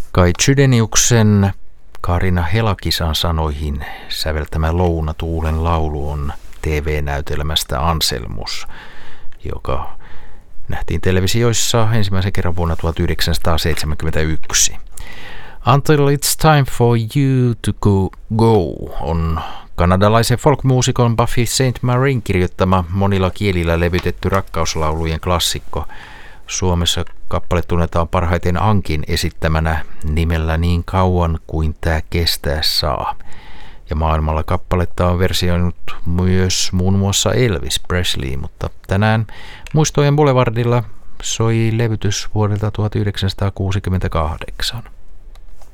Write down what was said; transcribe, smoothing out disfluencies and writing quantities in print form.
Kai Chydeniuksen Kaarina Helakisan sanoihin säveltämä Lounatuulen laulu on TV-näytelmästä Anselmus, joka nähtiin televisioissa ensimmäisen kerran vuonna 1971. Until It's Time for You to Go on kanadalaisen folkmuusikon Buffy St. Marin kirjoittama monilla kielillä levytetty rakkauslaulujen klassikko. Suomessa kappale tunnetaan parhaiten Ankin esittämänä nimellä Niin kauan kuin tää kestää saa. Ja maailmalla kappaletta on versioinut myös muun muassa Elvis Presley, mutta tänään Muistojen Boulevardilla soi levytys vuodelta 1968.